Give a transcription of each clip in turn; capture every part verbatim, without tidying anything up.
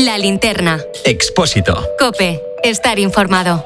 La Linterna. Expósito. COPE. Estar informado.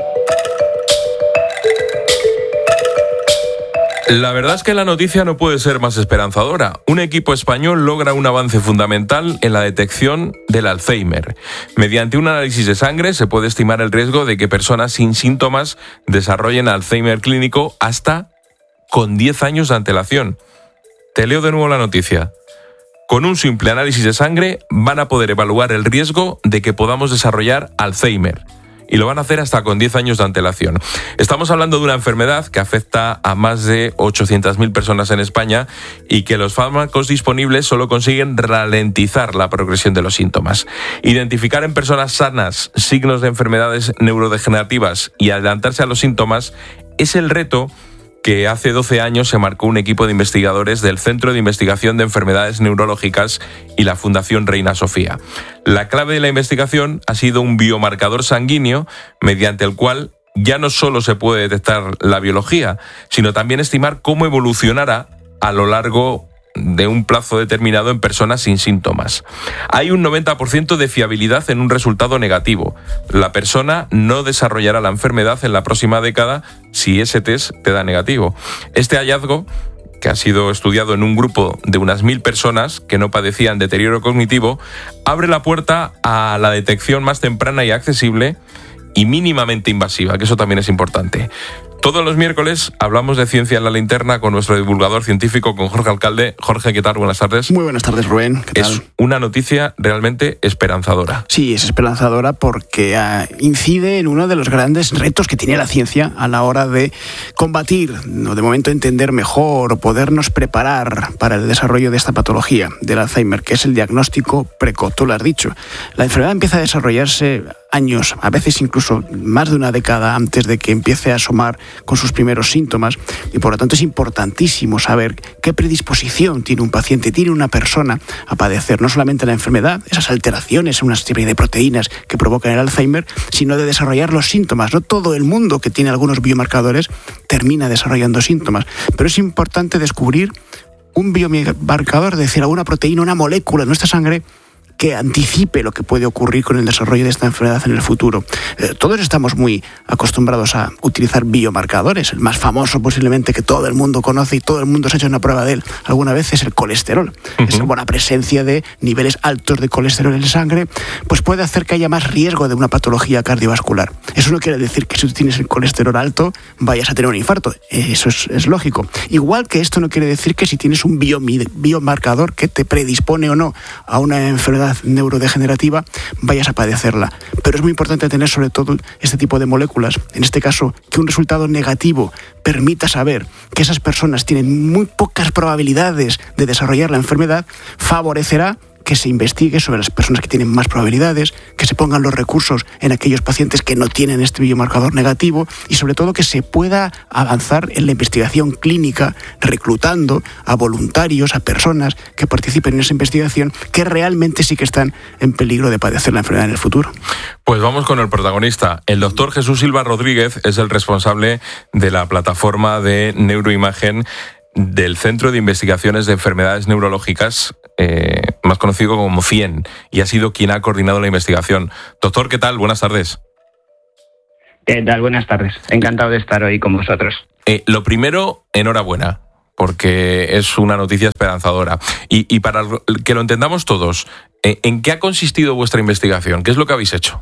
La verdad es que la noticia no puede ser más esperanzadora. Un equipo español logra un avance fundamental en la detección del Alzheimer. Mediante un análisis de sangre se puede estimar el riesgo de que personas sin síntomas desarrollen Alzheimer clínico hasta con diez años de antelación. Te leo de nuevo la noticia. Con un simple análisis de sangre van a poder evaluar el riesgo de que podamos desarrollar Alzheimer. Y lo van a hacer hasta con diez años de antelación. Estamos hablando de una enfermedad que afecta a más de ochocientas mil personas en España y que los fármacos disponibles solo consiguen ralentizar la progresión de los síntomas. Identificar en personas sanas signos de enfermedades neurodegenerativas y adelantarse a los síntomas es el reto que hace doce años se marcó un equipo de investigadores del Centro de Investigación de Enfermedades Neurológicas y la Fundación Reina Sofía. La clave de la investigación ha sido un biomarcador sanguíneo mediante el cual ya no solo se puede detectar la biología, sino también estimar cómo evolucionará a lo largo de un plazo determinado en personas sin síntomas. Hay un noventa por ciento de fiabilidad en un resultado negativo. La persona no desarrollará la enfermedad en la próxima década si ese test te da negativo. Este hallazgo, que ha sido estudiado en un grupo de unas mil personas que no padecían deterioro cognitivo, abre la puerta a la detección más temprana y accesible y mínimamente invasiva, que eso también es importante. Todos los miércoles hablamos de ciencia en la linterna con nuestro divulgador científico, con Jorge Alcalde. Jorge, ¿qué tal? Buenas tardes. Muy buenas tardes, Rubén. ¿Qué tal? Es una noticia realmente esperanzadora. Sí, es esperanzadora porque uh, incide en uno de los grandes retos que tiene la ciencia a la hora de combatir, o de momento entender mejor o podernos preparar para el desarrollo de esta patología del Alzheimer, que es el diagnóstico precoz. Tú lo has dicho. La enfermedad empieza a desarrollarse años, a veces incluso más de una década antes de que empiece a asomar con sus primeros síntomas, y por lo tanto es importantísimo saber qué predisposición tiene un paciente, tiene una persona a padecer no solamente la enfermedad, esas alteraciones en una serie de proteínas que provocan el Alzheimer, sino de desarrollar los síntomas. No todo el mundo que tiene algunos biomarcadores termina desarrollando síntomas, pero es importante descubrir un biomarcador, es decir, alguna proteína, una molécula en nuestra sangre que anticipe lo que puede ocurrir con el desarrollo de esta enfermedad en el futuro. Eh, todos estamos muy acostumbrados a utilizar biomarcadores. El más famoso posiblemente que todo el mundo conoce y todo el mundo se ha hecho una prueba de él alguna vez es el colesterol. Uh-huh. Esa buena presencia de niveles altos de colesterol en la sangre pues puede hacer que haya más riesgo de una patología cardiovascular. Eso no quiere decir que si tú tienes el colesterol alto vayas a tener un infarto. Eso es, es lógico. Igual que esto no quiere decir que si tienes un bio, biomarcador que te predispone o no a una enfermedad neurodegenerativa vayas a padecerla. Pero es muy importante tener sobre todo este tipo de moléculas, en este caso que un resultado negativo permita saber que esas personas tienen muy pocas probabilidades de desarrollar la enfermedad, favorecerá que se investigue sobre las personas que tienen más probabilidades, que se pongan los recursos en aquellos pacientes que no tienen este biomarcador negativo y sobre todo que se pueda avanzar en la investigación clínica reclutando a voluntarios, a personas que participen en esa investigación que realmente sí que están en peligro de padecer la enfermedad en el futuro. Pues vamos con el protagonista. El doctor Jesús Silva Rodríguez es el responsable de la plataforma de neuroimagen del Centro de Investigaciones de Enfermedades Neurológicas, eh, más conocido como CIEN, y ha sido quien ha coordinado la investigación. Doctor, ¿qué tal? Buenas tardes. ¿Qué tal? Buenas tardes. Encantado de estar hoy con vosotros. Eh, lo primero, enhorabuena, porque es una noticia esperanzadora. Y, y para que lo entendamos todos, eh, ¿en qué ha consistido vuestra investigación? ¿Qué es lo que habéis hecho?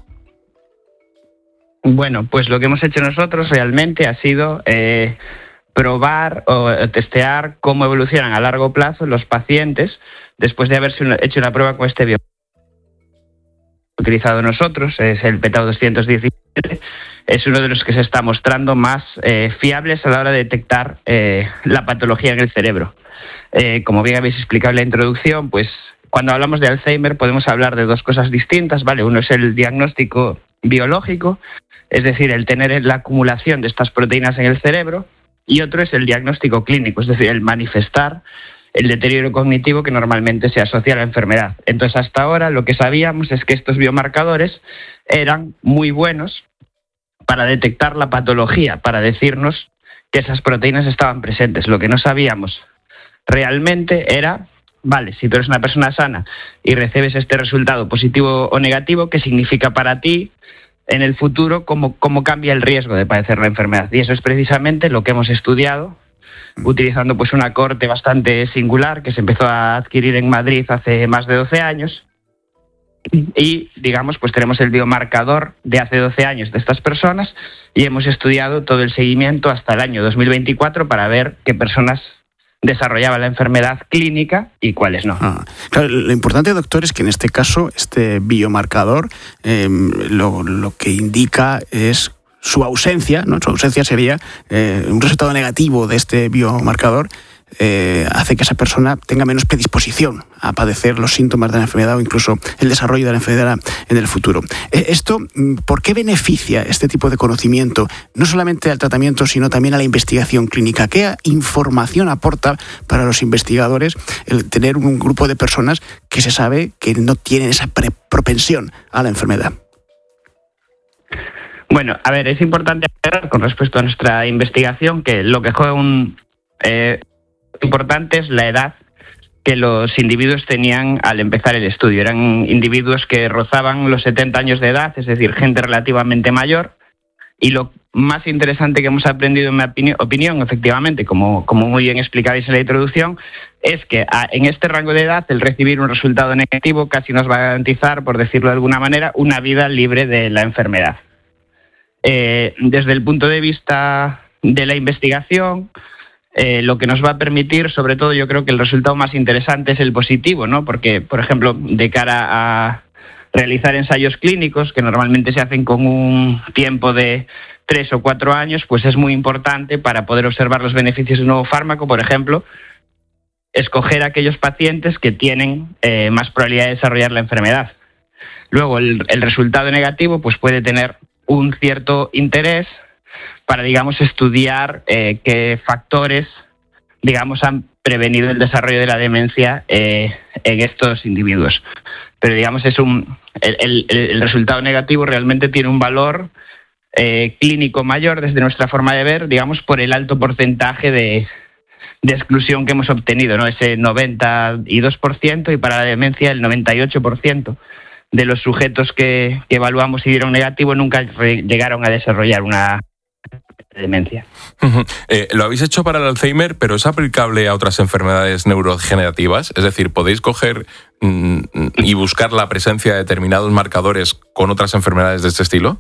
Bueno, pues lo que hemos hecho nosotros realmente ha sido Eh, probar o testear cómo evolucionan a largo plazo los pacientes después de haberse hecho una prueba con este biomarcador utilizado nosotros, es el P Tau doscientos diecisiete, es uno de los que se está mostrando más eh, fiables a la hora de detectar eh, la patología en el cerebro. Eh, como bien habéis explicado en la introducción, pues cuando hablamos de Alzheimer podemos hablar de dos cosas distintas, ¿vale? Uno es el diagnóstico biológico, es decir, el tener la acumulación de estas proteínas en el cerebro, y otro es el diagnóstico clínico, es decir, el manifestar el deterioro cognitivo que normalmente se asocia a la enfermedad. Entonces, hasta ahora lo que sabíamos es que estos biomarcadores eran muy buenos para detectar la patología, para decirnos que esas proteínas estaban presentes. Lo que no sabíamos realmente era vale, si tú eres una persona sana y recibes este resultado positivo o negativo, ¿qué significa para ti en el futuro? ¿Cómo, cómo cambia el riesgo de padecer la enfermedad? Y eso es precisamente lo que hemos estudiado, utilizando pues una corte bastante singular que se empezó a adquirir en Madrid hace más de doce años. Y, digamos, pues tenemos el biomarcador de hace doce años de estas personas y hemos estudiado todo el seguimiento hasta el año dos mil veinticuatro para ver qué personas desarrollaban la enfermedad clínica y cuáles no. Ah, claro, lo importante, doctor, es que en este caso este biomarcador eh, lo, lo que indica es su ausencia, ¿no? Su ausencia sería eh, un resultado negativo de este biomarcador. Eh, hace que esa persona tenga menos predisposición a padecer los síntomas de la enfermedad o incluso el desarrollo de la enfermedad en el futuro. Eh, esto, ¿por qué beneficia este tipo de conocimiento no solamente al tratamiento sino también a la investigación clínica? ¿Qué información aporta para los investigadores el tener un grupo de personas que se sabe que no tienen esa pre- propensión a la enfermedad? Bueno, a ver, es importante aclarar con respecto a nuestra investigación que lo que juega un eh, importante es la edad que los individuos tenían al empezar el estudio. Eran individuos que rozaban los setenta años de edad, es decir, gente relativamente mayor. Y lo más interesante que hemos aprendido, en mi opinión, opinión efectivamente, como, como muy bien explicabais en la introducción, es que a, en este rango de edad el recibir un resultado negativo casi nos va a garantizar, por decirlo de alguna manera, una vida libre de la enfermedad. Eh, desde el punto de vista de la investigación, Eh, lo que nos va a permitir, sobre todo, yo creo que el resultado más interesante es el positivo, ¿no? Porque, por ejemplo, de cara a realizar ensayos clínicos, que normalmente se hacen con un tiempo de tres o cuatro años, pues es muy importante para poder observar los beneficios de un nuevo fármaco, por ejemplo, escoger a aquellos pacientes que tienen eh, más probabilidad de desarrollar la enfermedad. Luego, el, el resultado negativo pues puede tener un cierto interés para, digamos, estudiar eh, qué factores, digamos, han prevenido el desarrollo de la demencia eh, en estos individuos. Pero, digamos, es un el, el, el resultado negativo realmente tiene un valor eh, clínico mayor desde nuestra forma de ver, digamos, por el alto porcentaje de, de exclusión que hemos obtenido, ¿no? Ese noventa y dos por ciento y para la demencia el noventa y ocho por ciento de los sujetos que, que evaluamos y dieron negativo nunca re- llegaron a desarrollar una demencia. Uh-huh. Eh, lo habéis hecho para el Alzheimer, pero ¿es aplicable a otras enfermedades neurodegenerativas? Es decir, ¿podéis coger mm, y buscar la presencia de determinados marcadores con otras enfermedades de este estilo?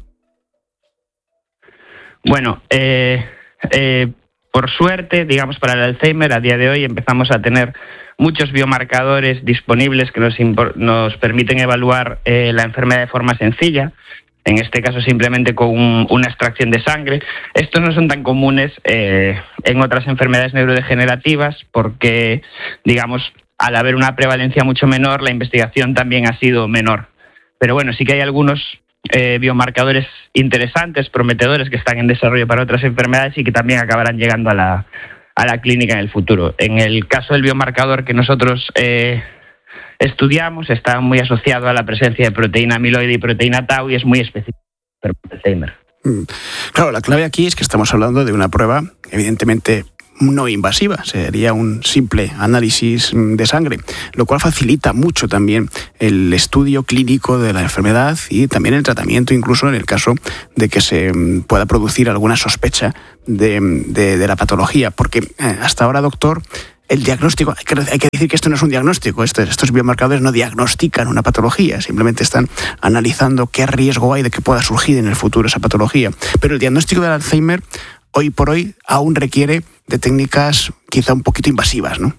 Bueno, eh, eh, por suerte, digamos, para el Alzheimer, a día de hoy empezamos a tener muchos biomarcadores disponibles que nos, impor- nos permiten evaluar eh, la enfermedad de forma sencilla. En este caso simplemente con un, una extracción de sangre. Estos no son tan comunes eh, en otras enfermedades neurodegenerativas porque, digamos, al haber una prevalencia mucho menor, la investigación también ha sido menor. Pero bueno, sí que hay algunos eh, biomarcadores interesantes, prometedores, que están en desarrollo para otras enfermedades y que también acabarán llegando a la, a la clínica en el futuro. En el caso del biomarcador que nosotros Eh, estudiamos, está muy asociado a la presencia de proteína amiloide y proteína tau y es muy específico para el Alzheimer. Claro, la clave aquí es que estamos hablando de una prueba evidentemente no invasiva, sería un simple análisis de sangre, lo cual facilita mucho también el estudio clínico de la enfermedad y también el tratamiento, incluso en el caso de que se pueda producir alguna sospecha de, de, de la patología, porque hasta ahora, doctor, el diagnóstico, hay que, hay que decir que esto no es un diagnóstico, estos, estos biomarcadores no diagnostican una patología, simplemente están analizando qué riesgo hay de que pueda surgir en el futuro esa patología. Pero el diagnóstico del Alzheimer, hoy por hoy, aún requiere de técnicas quizá un poquito invasivas, ¿no?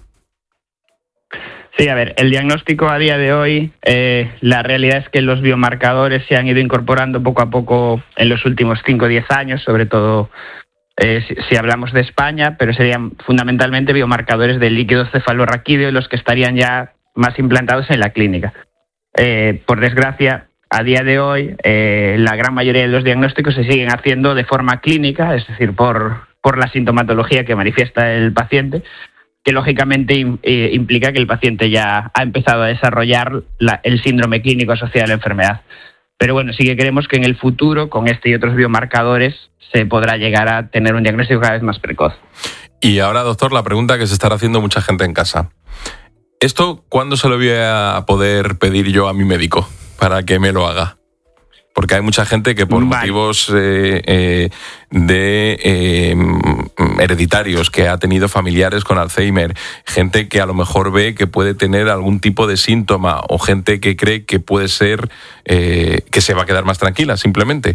Sí, a ver, el diagnóstico a día de hoy, eh, la realidad es que los biomarcadores se han ido incorporando poco a poco en los últimos cinco o diez años, sobre todo Eh, si, si hablamos de España, pero serían fundamentalmente biomarcadores del líquido cefalorraquídeo los que estarían ya más implantados en la clínica. Eh, por desgracia, a día de hoy, eh, la gran mayoría de los diagnósticos se siguen haciendo de forma clínica, es decir, por, por la sintomatología que manifiesta el paciente, que lógicamente eh, implica que el paciente ya ha empezado a desarrollar la, el síndrome clínico asociado a la enfermedad. Pero bueno, sí que creemos que en el futuro, con este y otros biomarcadores, se podrá llegar a tener un diagnóstico cada vez más precoz. Y ahora, doctor, la pregunta que se estará haciendo mucha gente en casa. ¿Esto cuándo se lo voy a poder pedir yo a mi médico para que me lo haga? Porque hay mucha gente que por vale. motivos eh, eh, de eh, hereditarios, que ha tenido familiares con Alzheimer, gente que a lo mejor ve que puede tener algún tipo de síntoma, o gente que cree que puede ser eh, que se va a quedar más tranquila, simplemente,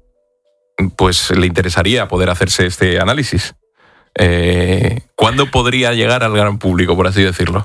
pues le interesaría poder hacerse este análisis. Eh, ¿Cuándo podría llegar al gran público, por así decirlo?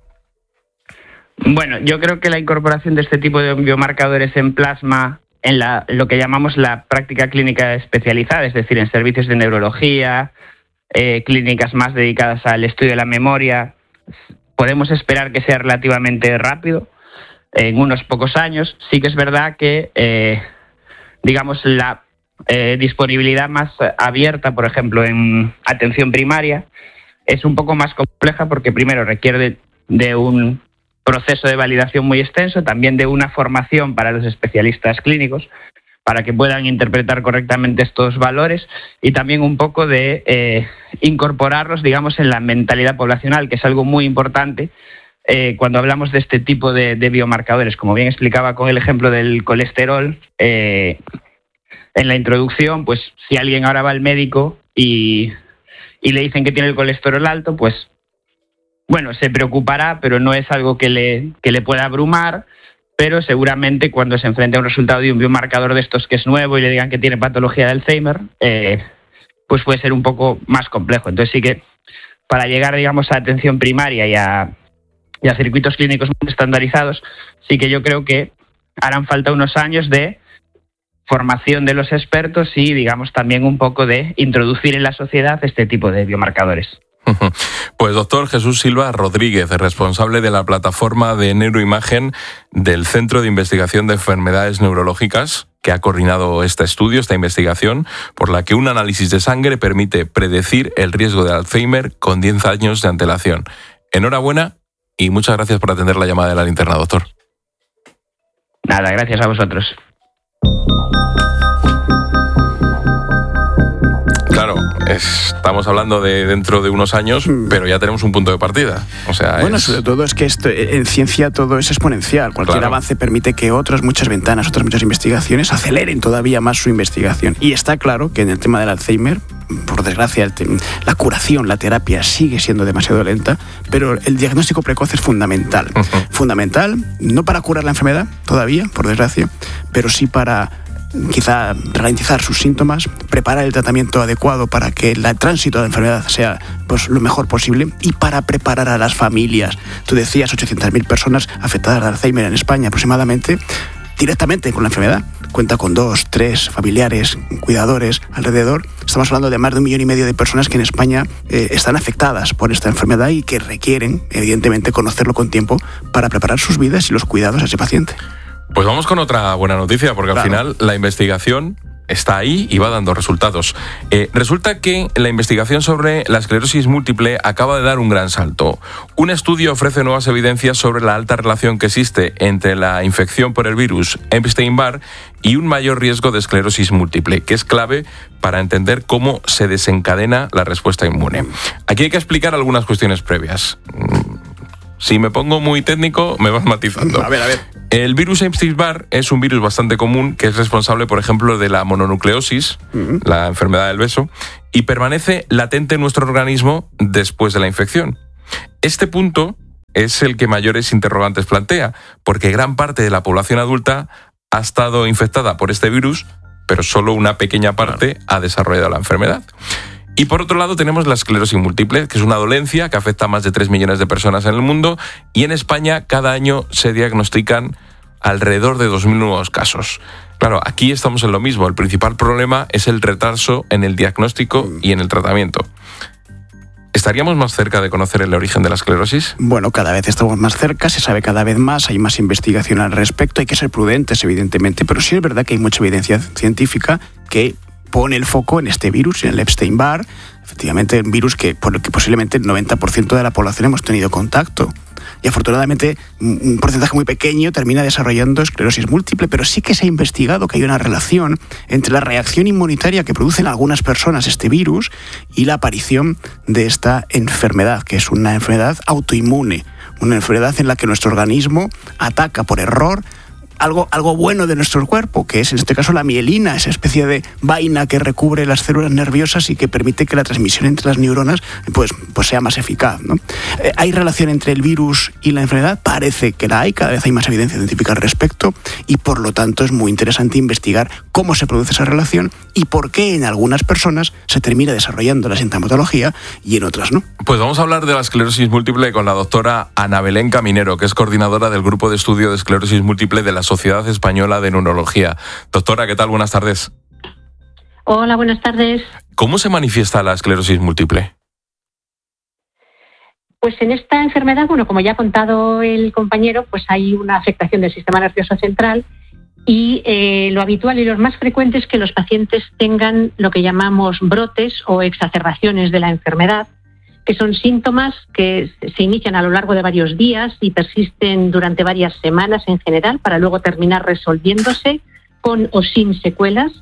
Bueno, yo creo que la incorporación de este tipo de biomarcadores en plasma en la, lo que llamamos la práctica clínica especializada, es decir, en servicios de neurología, eh, clínicas más dedicadas al estudio de la memoria, podemos esperar que sea relativamente rápido, en unos pocos años. Sí que es verdad que, eh, digamos, la eh, disponibilidad más abierta, por ejemplo, en atención primaria, es un poco más compleja porque primero requiere de, de un proceso de validación muy extenso, también de una formación para los especialistas clínicos, para que puedan interpretar correctamente estos valores, y también un poco de eh, incorporarlos, digamos, en la mentalidad poblacional, que es algo muy importante eh, cuando hablamos de este tipo de, de biomarcadores. Como bien explicaba con el ejemplo del colesterol, eh, en la introducción, pues si alguien ahora va al médico y, y le dicen que tiene el colesterol alto, pues bueno, se preocupará, pero no es algo que le, que le pueda abrumar, pero seguramente cuando se enfrente a un resultado de un biomarcador de estos que es nuevo y le digan que tiene patología de Alzheimer, eh, pues puede ser un poco más complejo. Entonces sí que para llegar, digamos, a atención primaria y a, y a circuitos clínicos muy estandarizados, sí que yo creo que harán falta unos años de formación de los expertos y, digamos, también un poco de introducir en la sociedad este tipo de biomarcadores. Pues doctor Jesús Silva Rodríguez, responsable de la plataforma de neuroimagen del Centro de Investigación de Enfermedades Neurológicas, que ha coordinado este estudio, esta investigación, por la que un análisis de sangre permite predecir el riesgo de Alzheimer con diez años de antelación. Enhorabuena y muchas gracias por atender la llamada de la linterna, doctor. Nada, gracias a vosotros. Claro, estamos hablando de dentro de unos años, pero ya tenemos un punto de partida. O sea, bueno, es... sobre todo es que esto, en ciencia todo es exponencial. Cualquier claro. avance permite que otras muchas ventanas, otras muchas investigaciones aceleren todavía más su investigación. Y está claro que en el tema del Alzheimer, por desgracia, el tem- la curación, la terapia sigue siendo demasiado lenta, pero el diagnóstico precoz es fundamental. Uh-huh. Fundamental, no para curar la enfermedad todavía, por desgracia, pero sí para quizá ralentizar sus síntomas, preparar el tratamiento adecuado para que el tránsito de la enfermedad sea pues, lo mejor posible, y para preparar a las familias. Tú decías ochocientas mil personas afectadas de Alzheimer en España aproximadamente, directamente con la enfermedad. Cuenta con dos, tres familiares, cuidadores alrededor. Estamos hablando de más de un millón y medio de personas que en España eh, están afectadas por esta enfermedad y que requieren, evidentemente, conocerlo con tiempo para preparar sus vidas y los cuidados a ese paciente. Pues vamos con otra buena noticia, porque claro. al final la investigación está ahí y va dando resultados. Eh, resulta que la investigación sobre la esclerosis múltiple acaba de dar un gran salto. Un estudio ofrece nuevas evidencias sobre la alta relación que existe entre la infección por el virus Epstein-Barr y un mayor riesgo de esclerosis múltiple, que es clave para entender cómo se desencadena la respuesta inmune. Aquí hay que explicar algunas cuestiones previas. Si me pongo muy técnico, me vas matizando. A ver, a ver. El virus Epstein-Barr es un virus bastante común que es responsable, por ejemplo, de la mononucleosis, uh-huh. la enfermedad del beso, y permanece latente en nuestro organismo después de la infección. Este punto es el que mayores interrogantes plantea, porque gran parte de la población adulta ha estado infectada por este virus, pero solo una pequeña parte ha desarrollado la enfermedad. Y por otro lado tenemos la esclerosis múltiple, que es una dolencia que afecta a más de tres millones de personas en el mundo, y en España cada año se diagnostican alrededor de dos mil nuevos casos. Claro, aquí estamos en lo mismo. El principal problema es el retraso en el diagnóstico y en el tratamiento. ¿Estaríamos más cerca de conocer el origen de la esclerosis? Bueno, cada vez estamos más cerca, se sabe cada vez más, hay más investigación al respecto, hay que ser prudentes, evidentemente, pero sí es verdad que hay mucha evidencia científica que pone el foco en este virus, en el Epstein-Barr, efectivamente un virus que, por el que posiblemente el noventa por ciento de la población hemos tenido contacto. Y afortunadamente un porcentaje muy pequeño termina desarrollando esclerosis múltiple, pero sí que se ha investigado que hay una relación entre la reacción inmunitaria que producen algunas personas este virus y la aparición de esta enfermedad, que es una enfermedad autoinmune una enfermedad en la que nuestro organismo ataca por error Algo, algo bueno de nuestro cuerpo, que es en este caso la mielina, esa especie de vaina que recubre las células nerviosas y que permite que la transmisión entre las neuronas pues, pues sea más eficaz, ¿no? Eh, ¿Hay relación entre el virus y la enfermedad? Parece que la hay, cada vez hay más evidencia científica al respecto y por lo tanto es muy interesante investigar cómo se produce esa relación y por qué en algunas personas se termina desarrollando la sintomatología y en otras no. Pues vamos a hablar de la esclerosis múltiple con la doctora Ana Belén Caminero, que es coordinadora del Grupo de Estudio de Esclerosis Múltiple de la Sociedad Española de Neurología. Doctora, ¿qué tal? Buenas tardes. Hola, buenas tardes. ¿Cómo se manifiesta la esclerosis múltiple? Pues en esta enfermedad, bueno, como ya ha contado el compañero, pues hay una afectación del sistema nervioso central y eh, lo habitual y lo más frecuente es que los pacientes tengan lo que llamamos brotes o exacerbaciones de la enfermedad, que son síntomas que se inician a lo largo de varios días y persisten durante varias semanas en general para luego terminar resolviéndose con o sin secuelas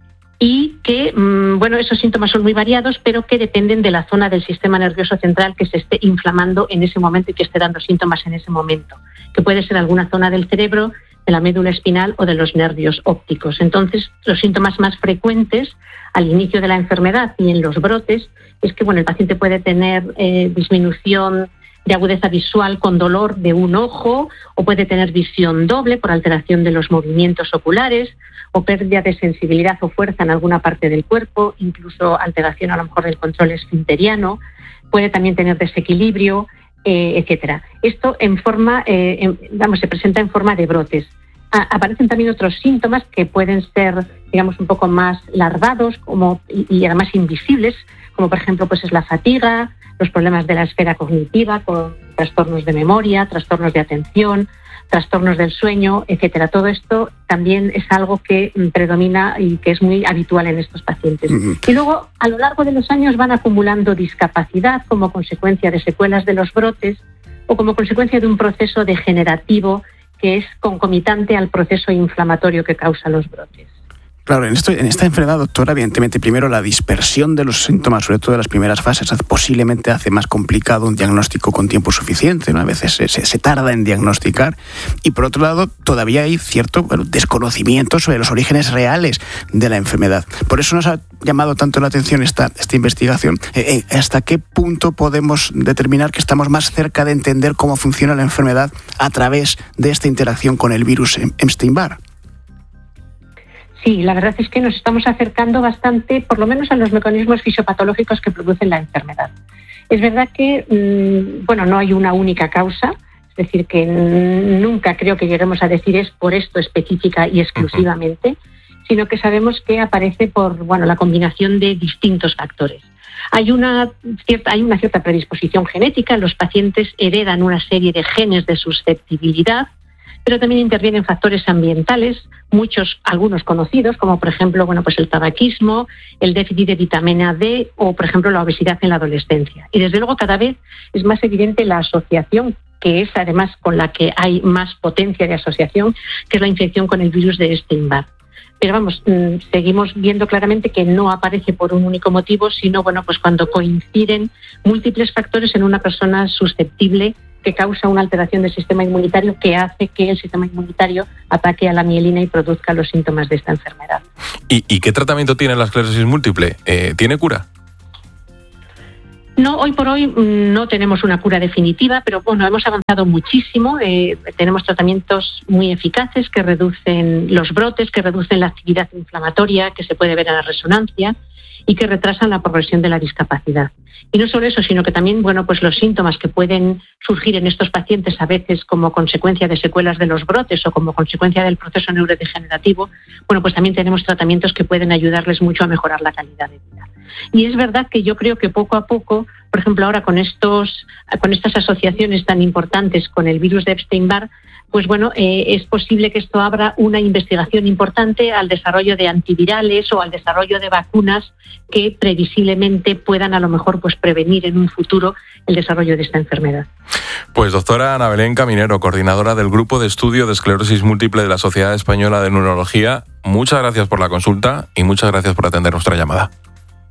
y que, bueno, esos síntomas son muy variados, pero que dependen de la zona del sistema nervioso central que se esté inflamando en ese momento y que esté dando síntomas en ese momento, que puede ser alguna zona del cerebro, de la médula espinal o de los nervios ópticos. Entonces, los síntomas más frecuentes al inicio de la enfermedad y en los brotes es que bueno, el paciente puede tener eh, disminución de agudeza visual con dolor de un ojo o puede tener visión doble por alteración de los movimientos oculares o pérdida de sensibilidad o fuerza en alguna parte del cuerpo, incluso alteración a lo mejor del control esfinteriano, puede también tener desequilibrio, eh, etcétera. Esto en forma, eh, en, vamos, se presenta en forma de brotes. A, aparecen también otros síntomas que pueden ser, digamos, un poco más larvados como, y, y además invisibles, como por ejemplo pues es la fatiga, los problemas de la esfera cognitiva con trastornos de memoria, trastornos de atención, trastornos del sueño, etcétera. Todo esto también es algo que predomina y que es muy habitual en estos pacientes. Uh-huh. Y luego, a lo largo de los años van acumulando discapacidad como consecuencia de secuelas de los brotes o como consecuencia de un proceso degenerativo que es concomitante al proceso inflamatorio que causa los brotes. Claro, en, esto, en esta enfermedad, doctora, evidentemente, primero la dispersión de los síntomas, sobre todo de las primeras fases, posiblemente hace más complicado un diagnóstico con tiempo suficiente, ¿no? A veces se, se, se tarda en diagnosticar. Y por otro lado, todavía hay cierto bueno, desconocimiento sobre los orígenes reales de la enfermedad. Por eso nos ha llamado tanto la atención esta, esta investigación. Eh, eh, ¿Hasta qué punto podemos determinar que estamos más cerca de entender cómo funciona la enfermedad a través de esta interacción con el virus Epstein-Barr? Sí, la verdad es que nos estamos acercando bastante, por lo menos a los mecanismos fisiopatológicos que producen la enfermedad. Es verdad que, mmm, bueno, no hay una única causa, es decir, que nunca creo que lleguemos a decir es por esto específica y exclusivamente, sino que sabemos que aparece por, bueno, la combinación de distintos factores. Hay una cierta, hay una cierta predisposición genética, los pacientes heredan una serie de genes de susceptibilidad, pero también intervienen factores ambientales, muchos, algunos conocidos, como por ejemplo, bueno, pues el tabaquismo, el déficit de vitamina D o, por ejemplo, la obesidad en la adolescencia. Y desde luego cada vez es más evidente la asociación, que es además con la que hay más potencia de asociación, que es la infección con el virus de Epstein-Barr. Pero vamos, seguimos viendo claramente que no aparece por un único motivo, sino bueno, pues cuando coinciden múltiples factores en una persona susceptible que causa una alteración del sistema inmunitario que hace que el sistema inmunitario ataque a la mielina y produzca los síntomas de esta enfermedad. ¿Y, y qué tratamiento tiene la esclerosis múltiple? Eh, ¿Tiene cura? No, hoy por hoy no tenemos una cura definitiva, pero bueno, hemos avanzado muchísimo. Eh, tenemos tratamientos muy eficaces que reducen los brotes, que reducen la actividad inflamatoria que se puede ver en la resonancia y que retrasan la progresión de la discapacidad. Y no solo eso, sino que también, bueno, pues los síntomas que pueden surgir en estos pacientes a veces como consecuencia de secuelas de los brotes o como consecuencia del proceso neurodegenerativo, bueno, pues también tenemos tratamientos que pueden ayudarles mucho a mejorar la calidad de vida. Y es verdad que yo creo que poco a poco, por ejemplo, ahora con estos, con estas asociaciones tan importantes con el virus de Epstein-Barr, pues bueno, eh, es posible que esto abra una investigación importante al desarrollo de antivirales o al desarrollo de vacunas que previsiblemente puedan a lo mejor pues prevenir en un futuro el desarrollo de esta enfermedad. Pues doctora Ana Belén Caminero, coordinadora del Grupo de Estudio de Esclerosis Múltiple de la Sociedad Española de Neurología, muchas gracias por la consulta y muchas gracias por atender nuestra llamada.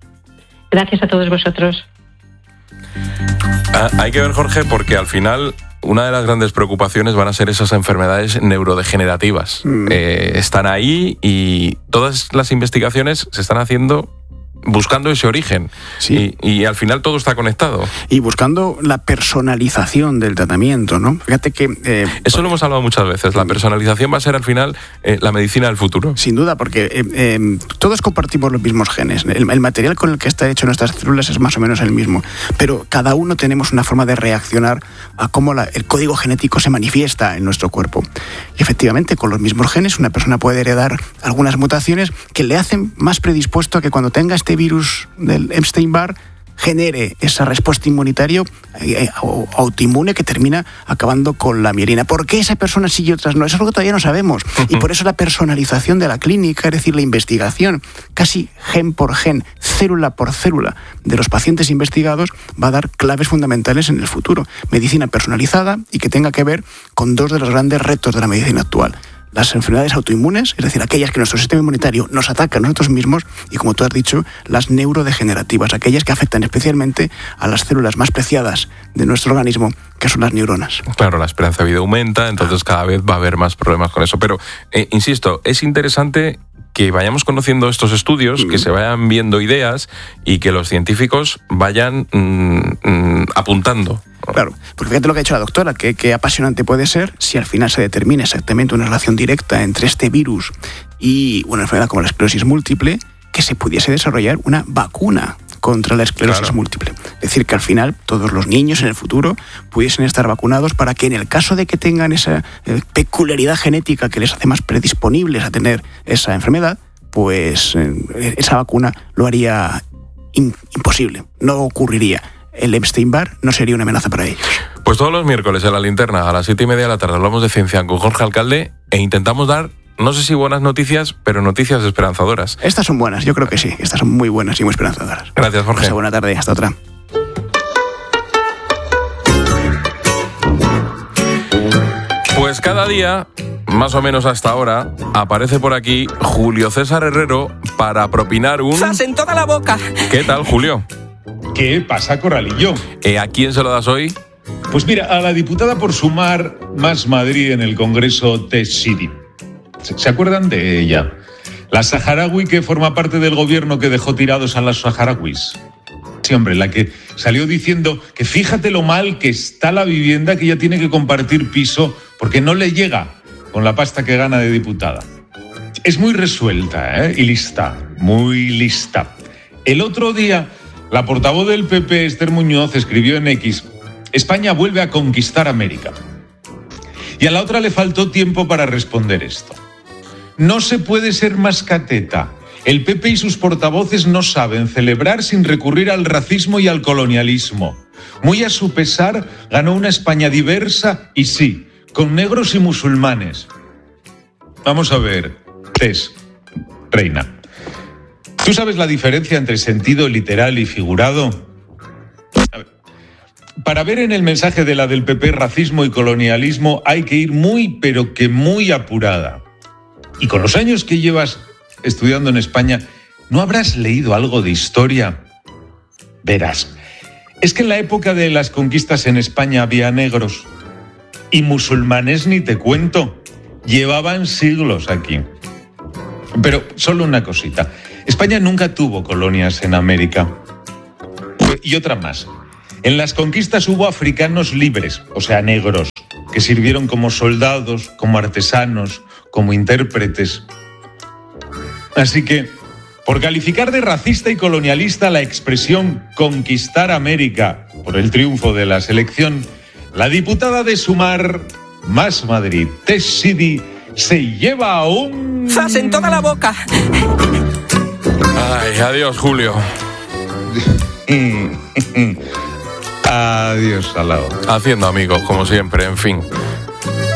Gracias a todos vosotros. Ah, hay que ver, Jorge, porque al final una de las grandes preocupaciones van a ser esas enfermedades neurodegenerativas. Mm. Eh, están ahí y todas las investigaciones se están haciendo buscando ese origen. Sí. Y, y al final todo está conectado. Y buscando la personalización del tratamiento, ¿no? Fíjate que... Eh, Eso lo hemos hablado muchas veces. La personalización va a ser al final eh, la medicina del futuro. Sin duda, porque eh, eh, todos compartimos los mismos genes. El, el material con el que está hecho nuestras células es más o menos el mismo. Pero cada uno tenemos una forma de reaccionar a cómo la, el código genético se manifiesta en nuestro cuerpo. Y efectivamente, con los mismos genes, una persona puede heredar algunas mutaciones que le hacen más predispuesto a que cuando tenga este virus del Epstein-Barr genere esa respuesta inmunitaria eh, o autoinmune que termina acabando con la mielina. ¿Por qué esa persona sí y otras no? Eso es algo que todavía no sabemos. Y por eso la personalización de la clínica, es decir, la investigación, casi gen por gen, célula por célula, de los pacientes investigados, va a dar claves fundamentales en el futuro. Medicina personalizada y que tenga que ver con dos de los grandes retos de la medicina actual. Las enfermedades autoinmunes, es decir, aquellas que nuestro sistema inmunitario nos ataca a nosotros mismos, y como tú has dicho, las neurodegenerativas, aquellas que afectan especialmente a las células más preciadas de nuestro organismo, que son las neuronas. Claro, la esperanza de vida aumenta, entonces cada vez va a haber más problemas con eso. Pero, eh, insisto, es interesante que vayamos conociendo estos estudios, mm. que se vayan viendo ideas y que los científicos vayan mm, mm, apuntando. Claro, porque fíjate lo que ha dicho la doctora, que, que apasionante puede ser si al final se determina exactamente una relación directa entre este virus y una enfermedad como la esclerosis múltiple, que se pudiese desarrollar una vacuna contra la esclerosis claro. múltiple. Es decir, que al final todos los niños en el futuro pudiesen estar vacunados para que en el caso de que tengan esa eh, peculiaridad genética que les hace más predisponibles a tener esa enfermedad, pues eh, esa vacuna lo haría in- imposible, no ocurriría. El Epstein-Barr no sería una amenaza para ellos. Pues todos los miércoles en la linterna a las siete y media de la tarde hablamos de ciencia con Jorge Alcalde e intentamos dar, no sé si buenas noticias, pero noticias esperanzadoras. Estas son buenas, yo creo que sí. Estas son muy buenas y muy esperanzadoras. Gracias, Jorge. Pues buena tarde, hasta otra. Pues cada día, más o menos hasta ahora, aparece por aquí Julio César Herrero para propinar un... ¡Zas en toda la boca! ¿Qué tal, Julio? ¿Qué pasa, Corralillo? Eh, ¿A quién se lo das hoy? Pues mira, a la diputada por Sumar Más Madrid en el Congreso, Tess Sidi. ¿Se acuerdan de ella? La saharaui que forma parte del gobierno que dejó tirados a las saharauis. Sí, hombre, la que salió diciendo que fíjate lo mal que está la vivienda, que ella tiene que compartir piso porque no le llega con la pasta que gana de diputada. Es muy resuelta, ¿eh? Y lista, muy lista. El otro día, la portavoz del P P, Esther Muñoz, escribió en X: España vuelve a conquistar América. Y a la otra le faltó tiempo para responder esto. No se puede ser más cateta. El P P y sus portavoces no saben celebrar sin recurrir al racismo y al colonialismo. Muy a su pesar, ganó una España diversa y sí, con negros y musulmanes. Vamos a ver, Tess, reina. ¿Tú sabes la diferencia entre sentido literal y figurado? A ver, para ver en el mensaje de la del P P racismo y colonialismo hay que ir muy, pero que muy apurada. Y con los años que llevas estudiando en España, ¿no habrás leído algo de historia? Verás, es que en la época de las conquistas en España había negros y musulmanes ni te cuento. Llevaban siglos aquí. Pero solo una cosita. España nunca tuvo colonias en América. Y otra más. En las conquistas hubo africanos libres, o sea, negros, que sirvieron como soldados, como artesanos, como intérpretes. Así que, por calificar de racista y colonialista la expresión conquistar América por el triunfo de la selección, la diputada de Sumar Más Madrid, Tess Sidi, se lleva a un... ¡Zas en toda la boca! Ay, adiós, Julio. Adiós, Salao. Haciendo amigos, como siempre, en fin.